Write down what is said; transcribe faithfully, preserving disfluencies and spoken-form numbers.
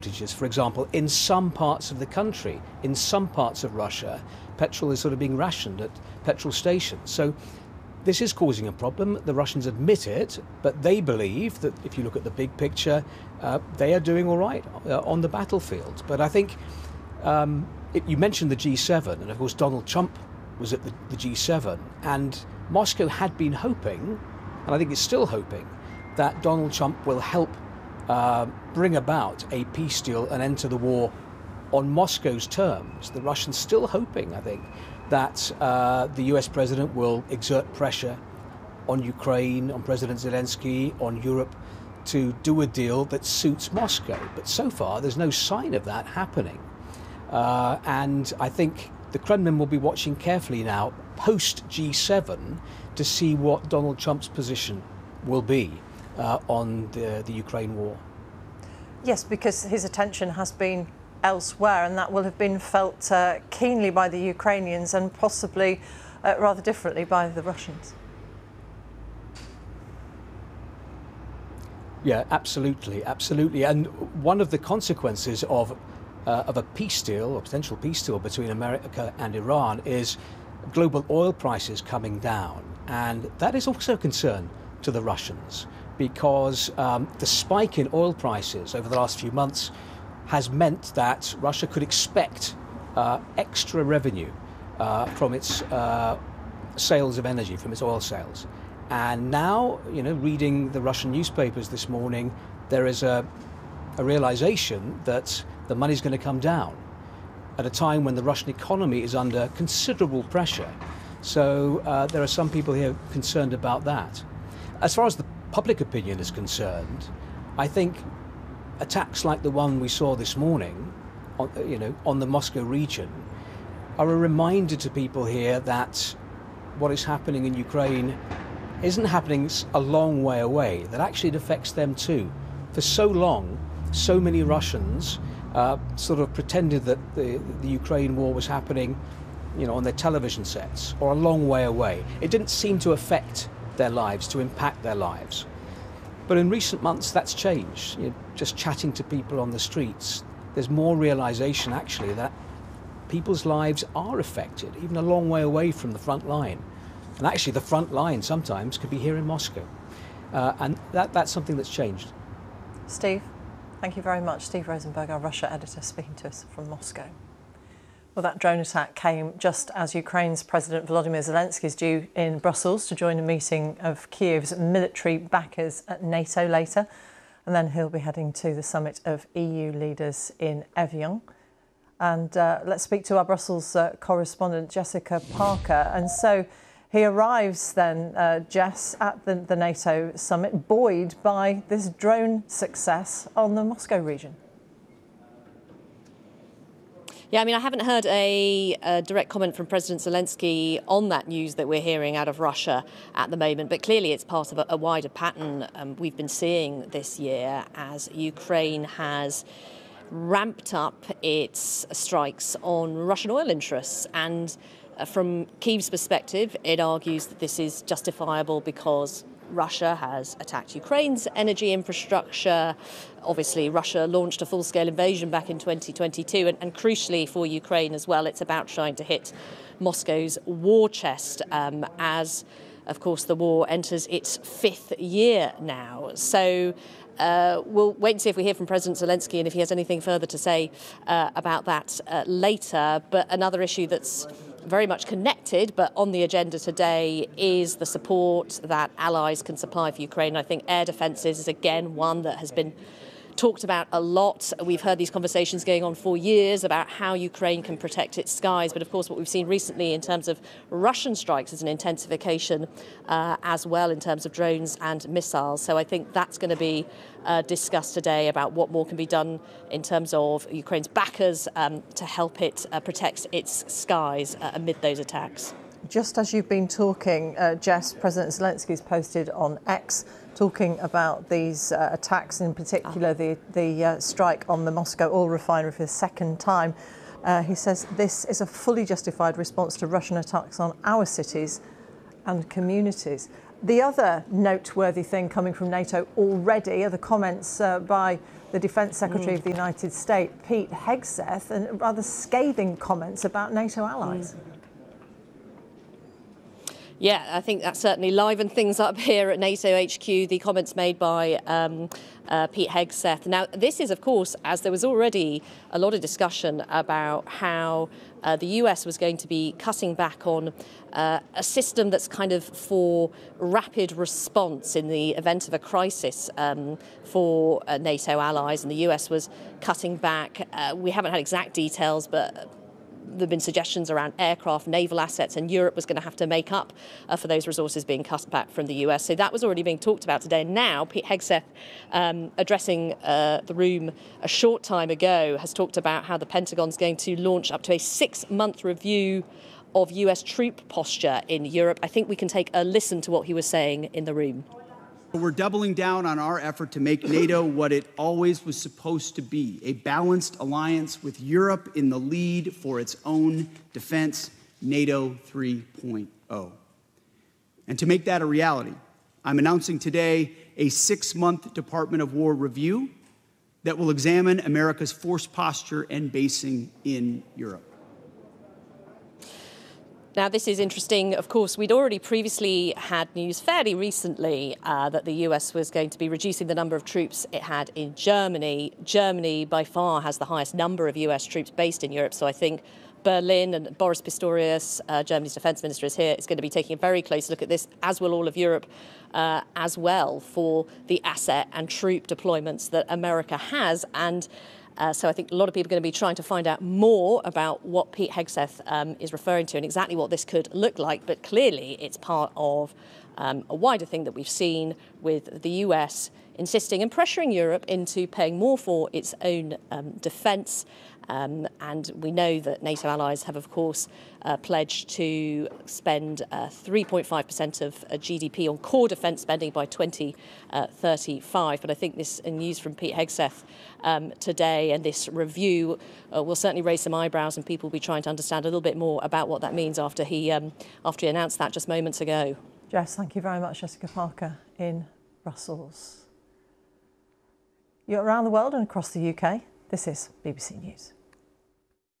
For example, in some parts of the country, in some parts of Russia, petrol is sort of being rationed at petrol stations. So this is causing a problem. The Russians admit it, but they believe that if you look at the big picture, uh, they are doing all right uh, on the battlefield. But I think um, it, you mentioned the G seven, and of course Donald Trump was at the, the G seven, and Moscow had been hoping, and I think it's still hoping, that Donald Trump will help Uh, bring about a peace deal and end to the war on Moscow's terms. The Russians still hoping, I think, that uh, the U S president will exert pressure on Ukraine, on President Zelensky, on Europe to do a deal that suits Moscow. But so far, there's no sign of that happening. Uh, and I think the Kremlin will be watching carefully now, post G seven, to see what Donald Trump's position will be Uh, on the, the Ukraine war. Yes, because his attention has been elsewhere, and that will have been felt uh, keenly by the Ukrainians and possibly uh, rather differently by the Russians. Yeah, absolutely, absolutely. And one of the consequences of uh, of a peace deal, or potential peace deal between America and Iran, is global oil prices coming down, and that is also a concern to the Russians, because um, the spike in oil prices over the last few months has meant that Russia could expect uh, extra revenue uh, from its uh, sales of energy, from its oil sales. And now, you know, reading the Russian newspapers this morning, there is a, a realization that the money's going to come down at a time when the Russian economy is under considerable pressure. So uh, there are some people here concerned about that. As far as the public opinion is concerned, I think attacks like the one we saw this morning, on, you know, on the Moscow region, are a reminder to people here that what is happening in Ukraine isn't happening a long way away, that actually it affects them too. For so long, so many Russians uh, sort of pretended that the, the Ukraine war was happening, you know, on their television sets or a long way away. It didn't seem to affect their lives, to impact their lives. But in recent months, that's changed. You know, just chatting to people on the streets, there's more realization actually that people's lives are affected, even a long way away from the front line. And actually the front line sometimes could be here in Moscow. Uh, and that, that's something that's changed. Steve, thank you very much. Steve Rosenberg, our Russia editor, speaking to us from Moscow. Well, that drone attack came just as Ukraine's President Volodymyr Zelensky is due in Brussels to join a meeting of Kiev's military backers at NATO later. And then he'll be heading to the summit of E U leaders in Evian. And uh, let's speak to our Brussels uh, correspondent, Jessica Parker. And so he arrives then, uh, Jess, at the, the NATO summit, buoyed by this drone success on the Moscow region. Yeah, I mean, I haven't heard a, a direct comment from President Zelensky on that news that we're hearing out of Russia at the moment, but clearly it's part of a, a wider pattern um, we've been seeing this year as Ukraine has ramped up its strikes on Russian oil interests. And uh, from Kyiv's perspective, it argues that this is justifiable because Russia has attacked Ukraine's energy infrastructure. Obviously, Russia launched a full-scale invasion back in twenty twenty-two, and, and crucially for Ukraine as well, it's about trying to hit Moscow's war chest um, as, of course, the war enters its fifth year now. So uh, we'll wait and see if we hear from President Zelensky and if he has anything further to say uh, about that uh, later. But another issue that's very much connected, but on the agenda today, is the support that allies can supply for Ukraine. I think air defences is again one that has been talked about a lot. We've heard these conversations going on for years about how Ukraine can protect its skies. But of course, what we've seen recently in terms of Russian strikes is an intensification uh, as well in terms of drones and missiles. So I think that's going to be uh, discussed today about what more can be done in terms of Ukraine's backers um, to help it uh, protect its skies uh, amid those attacks. Just as you've been talking, uh, Jess, President Zelensky's posted on X talking about these uh, attacks, in particular ah. the, the uh, strike on the Moscow oil refinery for the second time. Uh, he says this is a fully justified response to Russian attacks on our cities and communities. The other noteworthy thing coming from NATO already are the comments uh, by the Defence Secretary mm. of the United States, Pete Hegseth, and rather scathing comments about NATO allies. Mm. Yeah, I think that certainly livened things up here at NATO H Q, the comments made by um, uh, Pete Hegseth. Now, this is, of course, as there was already a lot of discussion about how uh, the U S was going to be cutting back on uh, a system that's kind of for rapid response in the event of a crisis um, for uh, NATO allies, and the U S was cutting back. Uh, we haven't had exact details, but there have been suggestions around aircraft, naval assets, and Europe was going to have to make up uh, for those resources being cut back from the U S. So that was already being talked about today. And now Pete Hegseth, um, addressing uh, the room a short time ago, has talked about how the Pentagon's going to launch up to a six-month review of U S troop posture in Europe. I think we can take a listen to what he was saying in the room. We're doubling down on our effort to make NATO what it always was supposed to be, a balanced alliance with Europe in the lead for its own defense, NATO three point oh. And to make that a reality, I'm announcing today a six-month Department of War review that will examine America's force posture and basing in Europe. Now, this is interesting. Of course, we'd already previously had news fairly recently uh, that the U S was going to be reducing the number of troops it had in Germany. Germany, by far, has the highest number of U S troops based in Europe. So I think Berlin, and Boris Pistorius, uh, Germany's defence minister, is here, is going to be taking a very close look at this, as will all of Europe uh, as well, for the asset and troop deployments that America has. And Uh, so I think a lot of people are going to be trying to find out more about what Pete Hegseth um, is referring to and exactly what this could look like. But clearly it's part of um, a wider thing that we've seen with the U S insisting and pressuring Europe into paying more for its own um, defence. Um, and we know that NATO allies have, of course, uh, pledged to spend uh, three point five percent of uh, G D P on core defence spending by twenty thirty-five. But I think this news from Pete Hegseth um, today and this review uh, will certainly raise some eyebrows, and people will be trying to understand a little bit more about what that means after he, um, after he announced that just moments ago. Jess, thank you very much. Jessica Parker in Brussels. You're around the world and across the U K. This is B B C News.